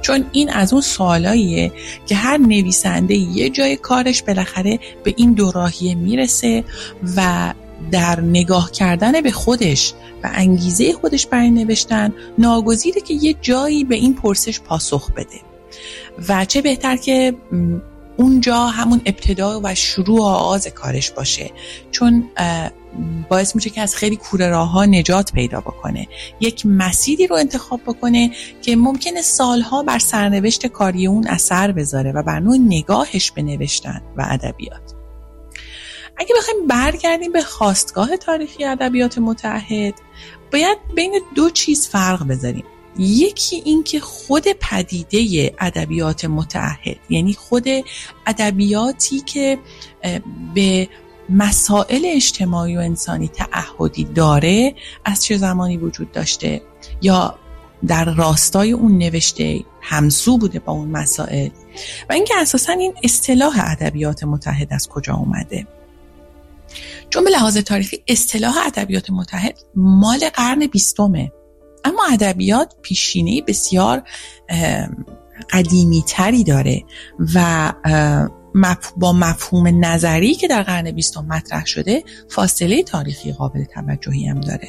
چون این از اون سوالاییه که هر نویسنده یه جای کارش بالاخره به این دوراهیه میرسه و در نگاه کردن به خودش و انگیزه خودش برای نوشتن ناگزیره که یه جایی به این پرسش پاسخ بده و چه بهتر که اونجا همون ابتدا و شروع و آغاز کارش باشه، چون باعث میشه که از خیلی کوره راه‌ها نجات پیدا بکنه، یک مسیری رو انتخاب بکنه که ممکنه سالها بر سرنوشت کاری اون اثر بذاره و بر نوع نگاهش به نوشتن و ادبیات. اگه بخوایم برگردیم به خاستگاه تاریخی ادبیات متحد، باید بین دو چیز فرق بذاریم. یکی این که خود پدیده ادبیات متحد، یعنی خود ادبیاتی که به مسائل اجتماعی و انسانی تعهدی داره، از چه زمانی وجود داشته یا در راستای اون نوشته همسو بوده با اون مسائل، و اینکه اساساً این اصطلاح ادبیات متحد از کجا اومده. چون به لحاظ تاریخی اصطلاح ادبیات متحد مال قرن 20، اما ادبیات پیشینه بسیار قدیمی تری داره و با مفهوم نظری که در قرن 20 مطرح شده فاصله تاریخی قابل توجهی هم داره.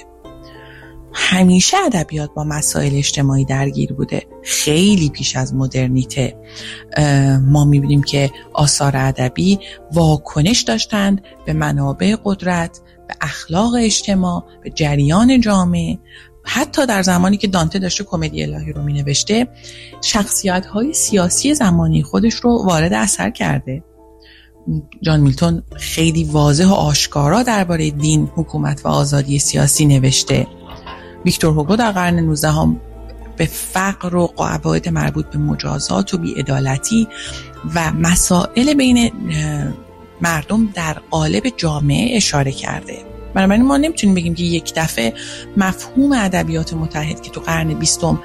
همیشه ادبیات با مسائل اجتماعی درگیر بوده، خیلی پیش از مدرنیته. ما می‌بینیم که آثار ادبی واکنش داشتند به منابع قدرت، به اخلاق اجتماع، به جریان جامعه. حتی در زمانی که دانته داشته کمدی الهی رو می‌نوشته، شخصیت‌های سیاسی زمانی خودش رو وارد اثر کرده. جان میلتون خیلی واضح و آشکارا درباره دین، حکومت و آزادی سیاسی نوشته. ویکتور هوگو در قرن 19 به فقر و قواعد مربوط به مجازات و بی‌عدالتی و مسائل بین مردم در قالب جامعه اشاره کرده. بنابراین ما نمیتونیم بگیم که یک دفعه مفهوم ادبیات متحد که تو قرن 20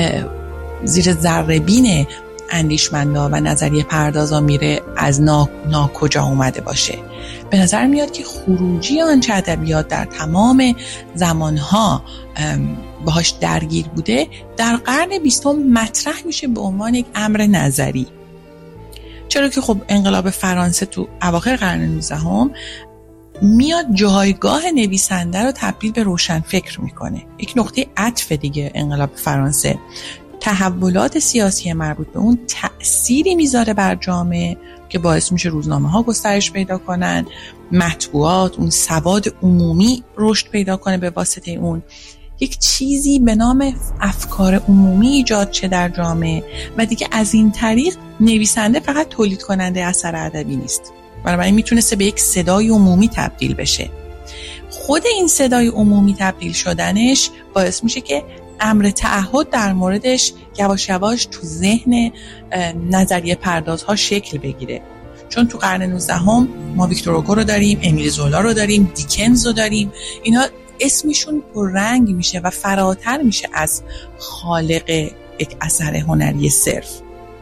زیر ذره‌بین اندیشمندا و نظریه پردازا میره از ناکجا اومده باشه. به نظر میاد که خروجی آنچه ادبیات در تمام زمانها باهاش درگیر بوده در قرن 20 مطرح میشه به عنوان یک امر نظری. چرا که خب انقلاب فرانسه تو اواخر قرن 19 میاد جایگاه نویسنده رو تبدیل به روشنفکر میکنه. یک نقطه عطف دیگه انقلاب فرانسه، تحولات سیاسی مربوط به اون تأثیری میذاره بر جامعه که باعث میشه روزنامه‌ها گسترش پیدا کنن، مطبوعات، اون سواد عمومی رشد پیدا کنه، به واسطه اون یک چیزی به نام افکار عمومی ایجاد شه در جامعه و دیگه از این طریق نویسنده فقط تولید کننده اثر ادبی نیست، بنابراین میتونسته به یک صدای عمومی تبدیل بشه. خود این صدای عمومی تبدیل شدنش باعث میشه که امر تعهد در موردش یواش یواش تو ذهن نظریه پردازها شکل بگیره. چون تو قرن 19 ما ویکتور هوگو رو داریم، امیل زولا رو داریم، دیکنز رو داریم، اینا اسمشون پررنگ میشه و فراتر میشه از خالق یک اثر هنری صرف.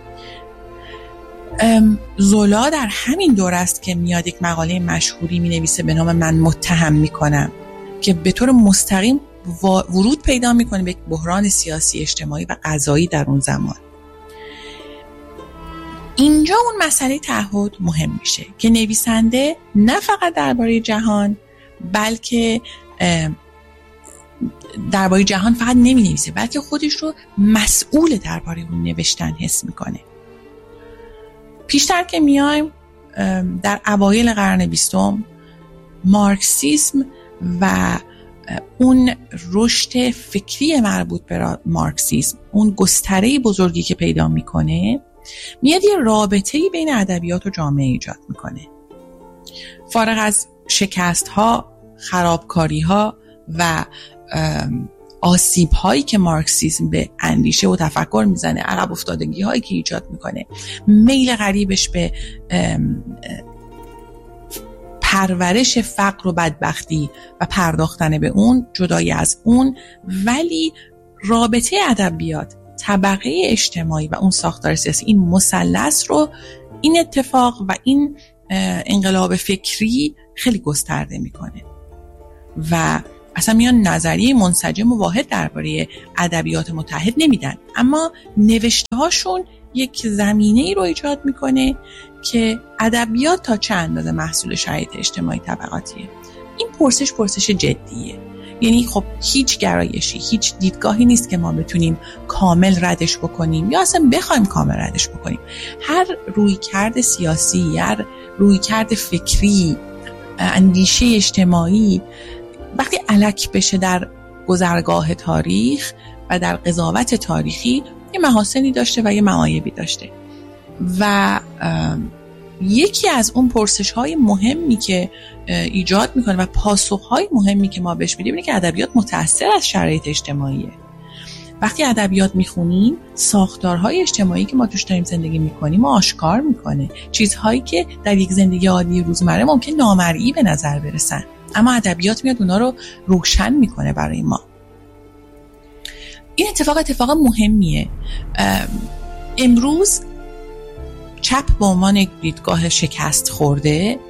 زولا در همین دور است که میاد یک مقاله مشهوری مینویسه به نام من متهم میکنم که به طور مستقیم ورود پیدا میکنه به یک بحران سیاسی، اجتماعی و قضایی در اون زمان. اینجا اون مسئله تعهد مهم میشه که نویسنده نه فقط درباره جهان، بلکه درباره جهان فقط نمینویسه، بلکه خودش رو مسئول درباره اون نوشتن حس میکنه. پیشتر که میایم در اوایل قرن 20 مارکسیسم و اون رشد فکری مربوط به مارکسیسم، اون گستره بزرگی که پیدا میکنه، میاد یه رابطه‌ای بین ادبیات و جامعه ایجاد میکنه. فارغ از شکست‌ها، خرابکاری‌ها و آسیب‌هایی که مارکسیسم به اندیشه و تفکر میزنه، عقب افتادگی‌هایی که ایجاد میکنه، میل غریبش به پرورش فقر و بدبختی و پرداختن به اون، جدای از اون، ولی رابطه ادبیات، طبقه اجتماعی و اون ساختار سیاسی، این مثلث رو این اتفاق و این انقلاب فکری خیلی گسترده میکنه و اصلا میان نظریه منسجم و واحد درباره ادبیات متحد نمیدن، اما نوشته هاشون یک زمینه‌ای رو ایجاد میکنه که ادبیات تا چه اندازه محصول شرایط اجتماعی طبقاتیه. این پرسش جدیه. یعنی خب هیچ گرایشی، هیچ دیدگاهی نیست که ما بتونیم کامل ردش بکنیم یا اصلا بخوایم کامل ردش بکنیم. هر رویکرد سیاسی، هر رویکرد فکری، اندیشه اجتماعی وقتی الک بشه در گذرگاه تاریخ و در قضاوت تاریخی یه محاسنی داشته و یه معایبی داشته و یکی از اون پرسش‌های مهمی که ایجاد میکنه و پاسخ‌های مهمی که ما بهش میدیم اینه که ادبیات متأثر از شرایط اجتماعیه. وقتی ادبیات میخونیم ساختارهای اجتماعی که ما توش داریم زندگی میکنیم و آشکار میکنه، چیزهایی که در یک زندگی عادی روزمره ممکن نامرئی به نظر برسن، اما ادبیات میاد اونا رو روشن میکنه برای ما. این اتفاق مهمیه. امروز چپ به عنوان یک دیدگاه شکست خورده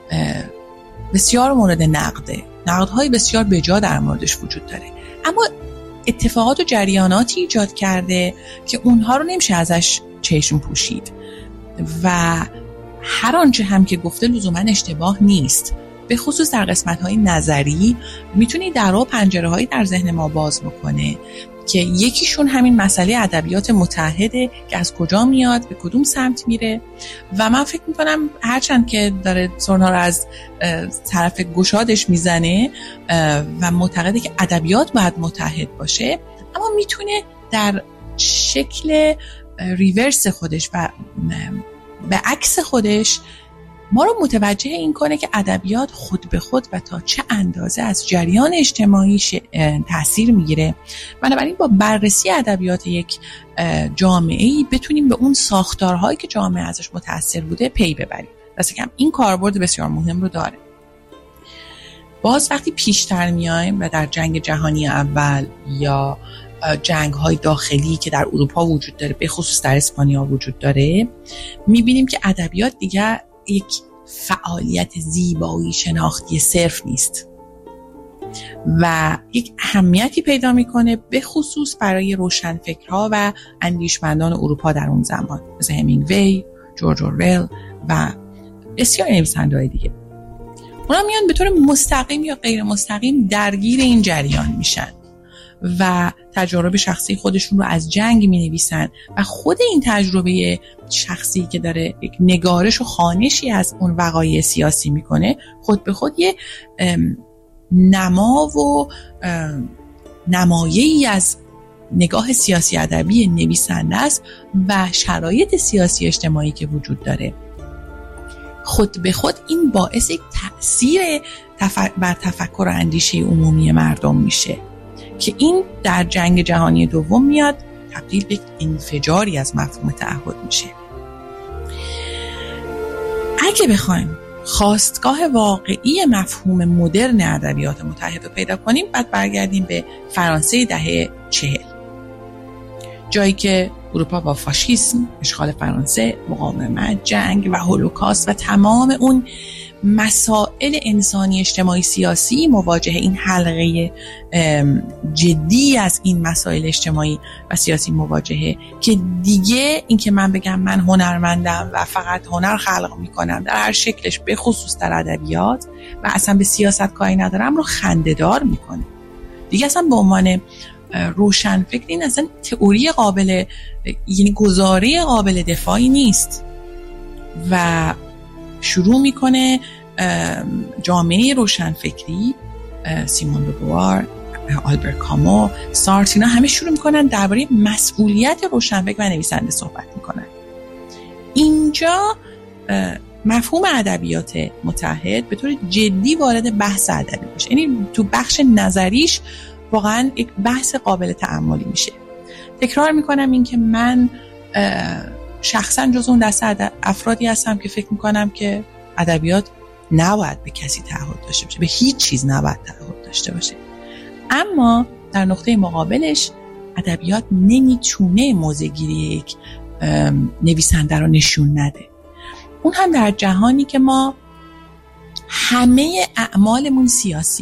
بسیار مورد نقده، نقدهای بسیار بجا در موردش وجود داره، اما اتفاقات و جریاناتی ایجاد کرده که اونها رو نمیشه ازش چشم پوشید و هر آنچه هم که گفته لزوما اشتباه نیست. به خصوص در قسمت‌های نظری میتونه درها و پنجره‌هایی در ذهن ما باز بکنه که یکیشون همین مسئله ادبیات متحده که از کجا میاد، به کدوم سمت میره. و من فکر میکنم هرچند که داره سرنا رو از طرف گشادش میزنه و معتقده که ادبیات باید متحد باشه، اما میتونه در شکل ریورس خودش و به عکس خودش ما رو متوجه این کنه که ادبیات خود به خود و تا چه اندازه از جریان اجتماعی تأثیر میگیره. بنابراین با بررسی ادبیات یک جامعه‌ای بتونیم به اون ساختارهایی که جامعه ازش متأثر بوده پی ببریم. دست کم این کاربرد بسیار مهم رو داره. باز وقتی پیشتر میایم و در جنگ جهانی اول یا جنگ‌های داخلی که در اروپا وجود داره، به خصوص در اسپانیا وجود داره، می‌بینیم که ادبیات دیگه یک فعالیت زیبایی شناختی صرف نیست و یک اهمیتی پیدا میکنه، به خصوص برای روشنفکرها و اندیشمندان اروپا در اون زمان، مثل همینگوی، جورج اورول و بسیار نویسنده‌های دیگه. اونا میان به طور مستقیم یا غیر مستقیم درگیر این جریان میشن و تجربه شخصی خودشون رو از جنگ می نویسن و خود این تجربه شخصی که داره یک نگارش و خوانشی از اون وقایع سیاسی میکنه، خود به خود یه نما و نمایه‌ای از نگاه سیاسی ادبی نویسنده است و شرایط سیاسی اجتماعی که وجود داره. خود به خود این باعث یک تأثیر بر تفکر و اندیشه عمومی مردم میشه که این در جنگ جهانی دوم میاد تبدیل به انفجاری از مفهوم تعهد میشه. اگه بخوایم خاستگاه واقعی مفهوم مدرن ادبیات متحد رو پیدا کنیم، بعد برگردیم به فرانسه دهه 40، جایی که اروپا با فاشیسم، اشغال فرانسه، مقاومت، جنگ و هولوکاست و تمام اون مسائل انسانی اجتماعی سیاسی مواجه این حلقه جدی از این مسائل اجتماعی و سیاسی مواجهه که دیگه این که من بگم من هنرمندم و فقط هنر خلق میکنم در هر شکلش، به خصوص در ادبیات، و اصلا به سیاست کاری ندارم رو خنده‌دار میکنه. دیگه اصلا به عنوان روشنفکر این اصلا تئوری قابل، یعنی گزاره قابل دفاعی نیست و شروع میکنه جامعه روشنفکری، سیمون دو بوار، آلبرت کامو، سارتر، اینا همه شروع میکنن درباره مسئولیت روشنفکر و نویسنده صحبت میکنن. اینجا مفهوم ادبیات متحد به طور جدی وارد بحث ادبی میشه، یعنی تو بخش نظریش واقعا یک بحث قابل تأملی میشه. تکرار میکنم این که من شخصا جز اون دسته افرادی هستم که فکر میکنم که ادبیات نباید به کسی تعهد داشته باشه، به هیچ چیز نباید تعهد داشته باشه، اما در نقطه مقابلش ادبیات نمیتونه موضع‌گیری یک نویسنده رو نشون نده. اون هم در جهانی که ما همه اعمالمون سیاسیه،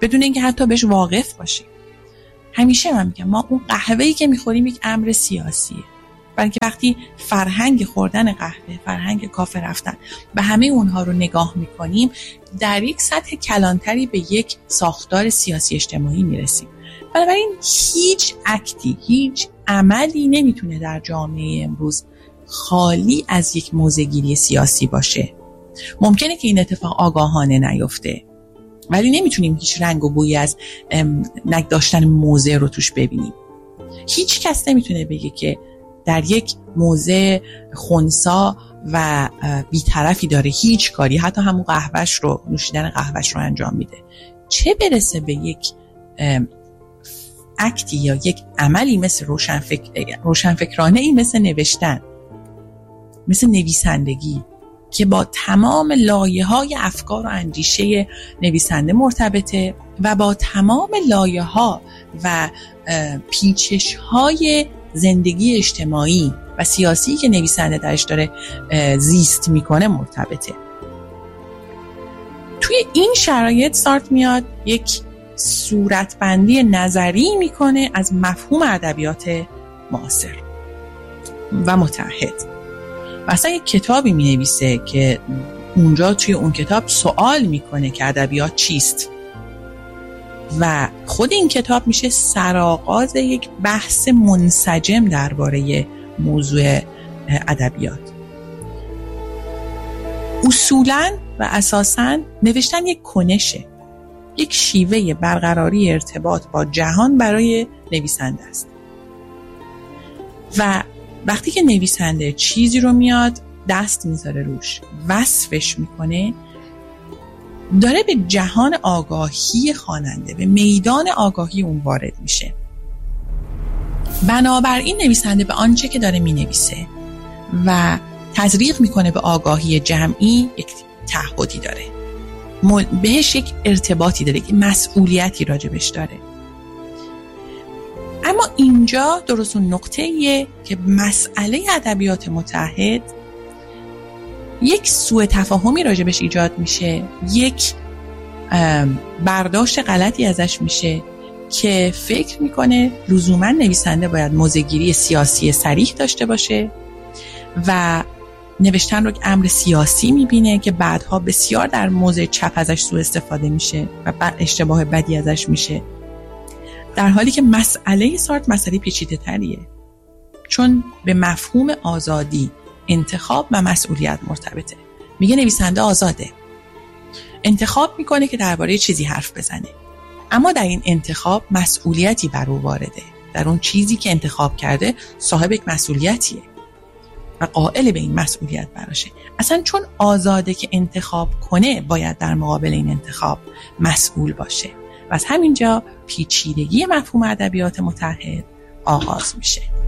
بدون اینکه حتی بهش واقف باشیم. همیشه من میگم ما اون قهوه‌ای که میخوریم یک امر سیاسیه، برای اینکه وقتی فرهنگ خوردن قهوه، فرهنگ کافه رفتن و همه اونها رو نگاه میکنیم، در یک سطح کلانتری به یک ساختار سیاسی اجتماعی میرسیم. بنابراین هیچ اکتی، هیچ عملی نمیتونه در جامعه امروز خالی از یک موضع‌گیری سیاسی باشه. ممکنه که این اتفاق آگاهانه نیفته، ولی نمیتونیم هیچ رنگ و بویی از داشتن موضع رو توش ببینیم. هیچ کس نمیتونه بگه که در یک موضع خنثی و بی‌طرفی داره هیچ کاری، حتی همون نوشیدن قهوهش رو انجام میده، چه برسه به یک اکتی یا یک عملی مثل روشنفکرانه‌ای مثل نوشتن، مثل نویسندگی که با تمام لایه‌های افکار و اندیشه نویسنده مرتبطه و با تمام لایه‌ها و پیچش‌های زندگی اجتماعی و سیاسی که نویسنده درش داره زیست میکنه مرتبطه. توی این شرایط سارتر میاد یک صورتبندی نظری میکنه از مفهوم ادبیات معاصر و متحد و اصلا یک کتابی مینویسه که اونجا توی اون کتاب سوال میکنه که ادبیات چیست و خود این کتاب میشه سرآغاز یک بحث منسجم درباره موضوع ادبیات. اصولاً و اساساً نوشتن یک کنشه، یک شیوه برقراری ارتباط با جهان برای نویسنده است و وقتی که نویسنده چیزی رو میاد دست میذاره روش، وصفش میکنه، داره به جهان آگاهی خواننده، به میدان آگاهی اون وارد میشه. بنابراین نویسنده به آنچه که داره مینویسه و تزریق میکنه به آگاهی جمعی یک تعهدی داره، بهش یک ارتباطی داره، یک مسئولیتی راجبش داره. اما اینجا درست اون نقطه‌ایه که مسئله ادبیات متحد یک سوء تفاهمی راجبش ایجاد میشه، یک برداشت غلطی ازش میشه که فکر میکنه لزوما نویسنده باید موضع‌گیری سیاسی صریح داشته باشه و نوشتن رو امر سیاسی میبینه که بعدها بسیار در موضع چپ ازش سوء استفاده میشه و بعد اشتباه بدی ازش میشه، در حالی که مسئله سارتر مسئله پیچیده تریه، چون به مفهوم آزادی، انتخاب و مسئولیت مرتبطه. میگه نویسنده آزاده، انتخاب میکنه که درباره چیزی حرف بزنه، اما در این انتخاب مسئولیتی بر او وارده، در اون چیزی که انتخاب کرده صاحب یک مسئولیتیه و قائل به این مسئولیت براشه. اصلا چون آزاده که انتخاب کنه باید در مقابل این انتخاب مسئول باشه و از همینجا پیچیدگی مفهوم ادبیات متحد آغاز میشه.